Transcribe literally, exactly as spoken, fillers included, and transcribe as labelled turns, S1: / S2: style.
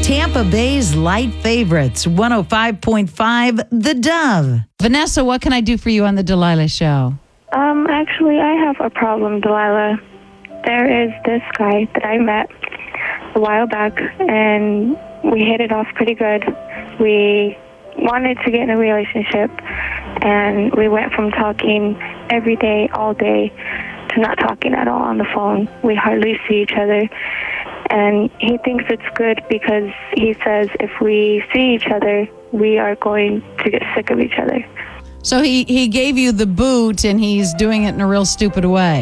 S1: Tampa Bay's light favorites, one oh five point five, The Dove. Vanessa, what can I do for you on the Delilah Show?
S2: Um, actually, I have a problem, Delilah. There is this guy that I met a while back, and we hit it off pretty good. We wanted to get in a relationship, and we went from talking every day, all day, to not talking at all on the phone. We hardly see each other, and he thinks it's good because he says if we see each other, we are going to get sick of each other.
S1: So he, he gave you the boot, and he's doing it in a real stupid way.